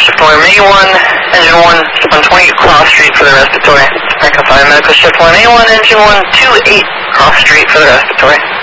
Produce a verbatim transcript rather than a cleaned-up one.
shift one, A one, engine one, one twenty, cross street for the respiratory. Echo five, medical shift one, A one, engine one, two eight, cross street for the respiratory.